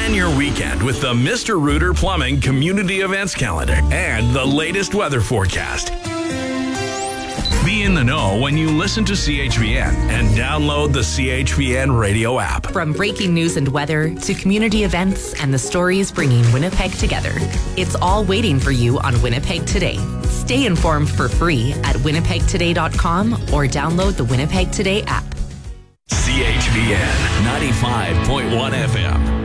Plan your weekend with the Mr. Rooter Plumbing Community Events Calendar and the latest weather forecast. Be in the know when you listen to CHVN and download the CHVN radio app. From breaking news and weather to community events and the stories bringing Winnipeg together, it's all waiting for you on Winnipeg Today. Stay informed for free at winnipegtoday.com or download the Winnipeg Today app. CHVN 95.1 FM.